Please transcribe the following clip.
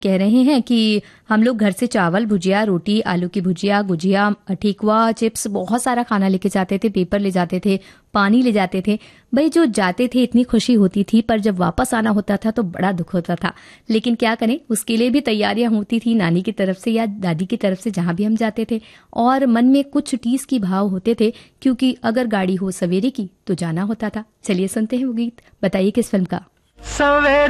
कह रहे हैं कि हम लोग घर से चावल, भुजिया, रोटी, आलू की भुजिया, गुजिया, ठेकुआ, चिप्स, बहुत सारा खाना लेके जाते थे, पेपर ले जाते थे, पानी ले जाते थे। भाई जो जाते थे इतनी खुशी होती थी, पर जब वापस आना होता था तो बड़ा दुख होता था। लेकिन क्या करें, उसके लिए भी तैयारियां होती थी नानी की तरफ से या दादी की तरफ से, जहां भी हम जाते थे। और मन में कुछ टीस की भाव होते थे, क्योंकि अगर गाड़ी हो सवेरे की तो जाना होता था। चलिए सुनते हैं वो गीत। बताइए किस फिल्म का।